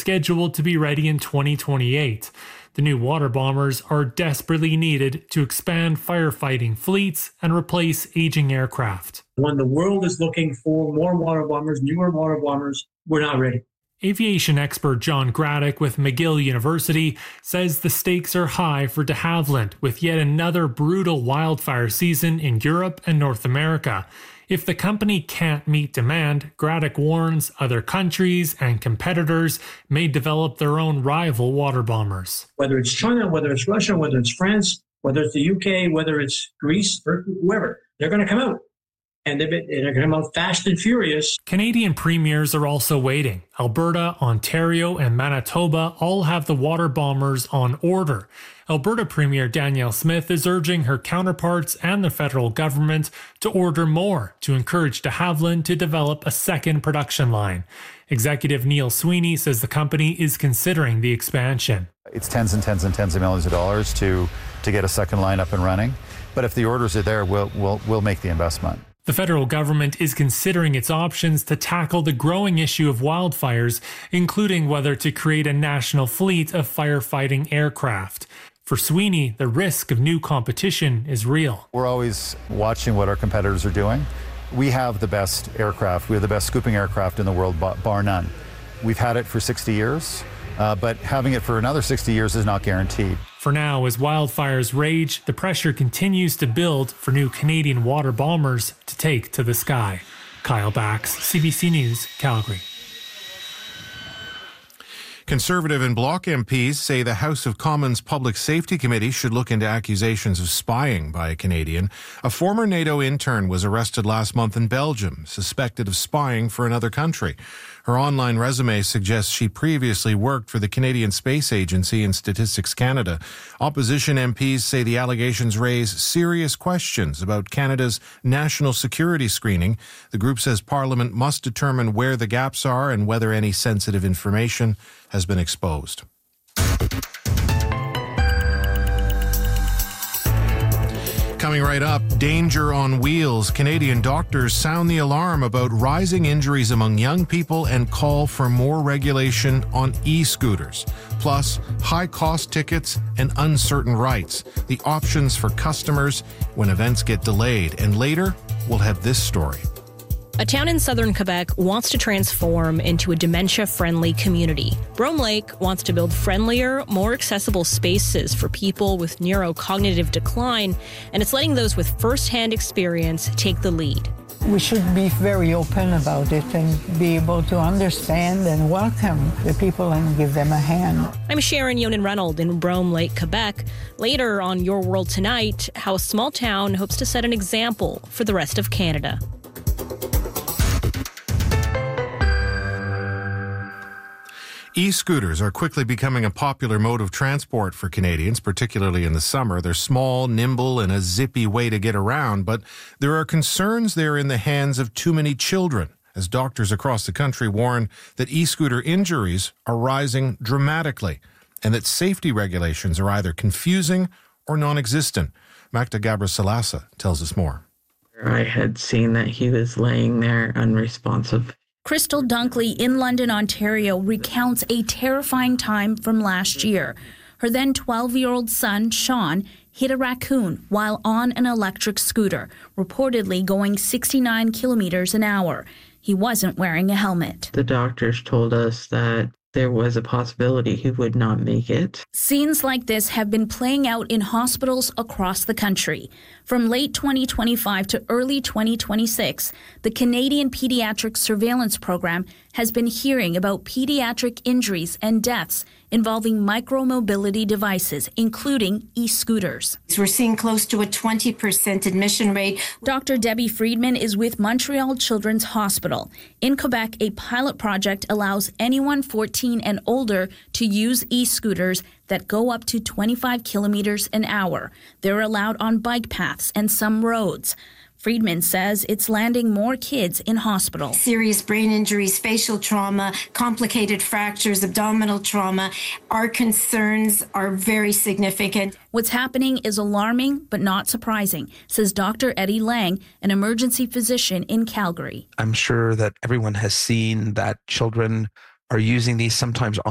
scheduled to be ready in 2028. The new water bombers are desperately needed to expand firefighting fleets and replace aging aircraft. When the world is looking for more water bombers, newer water bombers, we're not ready. Aviation expert John Graddick with McGill University says the stakes are high for de Havilland with yet another brutal wildfire season in Europe and North America. If the company can't meet demand, Graddick warns other countries and competitors may develop their own rival water bombers. Whether it's China, whether it's Russia, whether it's France, whether it's the UK, whether it's Greece, or whoever, they're going to come out. And they're going to come out fast and furious. Canadian premiers are also waiting. Alberta, Ontario, and Manitoba all have the water bombers on order. Alberta Premier Danielle Smith is urging her counterparts and the federal government to order more to encourage de Havilland to develop a second production line. Executive Neil Sweeney says the company is considering the expansion. It's tens and tens and tens of millions of dollars to get a second line up and running. But if the orders are there, we'll make the investment. The federal government is considering its options to tackle the growing issue of wildfires, including whether to create a national fleet of firefighting aircraft. For Sweeney, the risk of new competition is real. We're always watching what our competitors are doing. We have the best aircraft. We have the best scooping aircraft in the world, bar none. We've had it for 60 years, but having it for another 60 years is not guaranteed. For now, as wildfires rage, the pressure continues to build for new Canadian water bombers to take to the sky. Kyle Bax, CBC News, Calgary. Conservative and Bloc MPs say the House of Commons Public Safety Committee should look into accusations of spying by a Canadian. A former NATO intern was arrested last month in Belgium, suspected of spying for another country. Her online resume suggests she previously worked for the Canadian Space Agency and Statistics Canada. Opposition MPs say the allegations raise serious questions about Canada's national security screening. The group says Parliament must determine where the gaps are and whether any sensitive information has been exposed. Coming right up, danger on wheels. Canadian doctors sound the alarm about rising injuries among young people and call for more regulation on e-scooters. Plus, high-cost tickets and uncertain rights. The options for customers when events get delayed. And later, we'll have this story. A town in southern Quebec wants to transform into a dementia-friendly community. Brome Lake wants to build friendlier, more accessible spaces for people with neurocognitive decline, and it's letting those with first-hand experience take the lead. We should be very open about it and be able to understand and welcome the people and give them a hand. I'm Sharon Yonan-Reynolds in Brome Lake, Quebec. Later on Your World Tonight, how a small town hopes to set an example for the rest of Canada. E-scooters are quickly becoming a popular mode of transport for Canadians, particularly in the summer. They're small, nimble, and a zippy way to get around, but there are concerns they're in the hands of too many children, as doctors across the country warn that e-scooter injuries are rising dramatically and that safety regulations are either confusing or non-existent. Magda Gabrisalasa tells us more. I had seen that he was laying there unresponsive. Crystal Dunkley in London, Ontario, recounts a terrifying time from last year. Her then 12-year-old son, Sean, hit a raccoon while on an electric scooter, reportedly going 69 kilometers an hour. He wasn't wearing a helmet. The doctors told us that there was a possibility he would not make it. Scenes like this have been playing out in hospitals across the country. From late 2025 to early 2026, the Canadian Pediatric Surveillance Program has been hearing about pediatric injuries and deaths involving micromobility devices, including e-scooters. We're seeing close to a 20% admission rate. Dr. Debbie Friedman is with Montreal Children's Hospital. In Quebec, a pilot project allows anyone 14 and older to use e-scooters that go up to 25 kilometers an hour. They're allowed on bike paths and some roads. Friedman says it's landing more kids in hospital. Serious brain injuries, facial trauma, complicated fractures, abdominal trauma. Our concerns are very significant. What's happening is alarming but not surprising, says Dr. Eddie Lang, an emergency physician in Calgary. I'm sure that everyone has seen that children are using these sometimes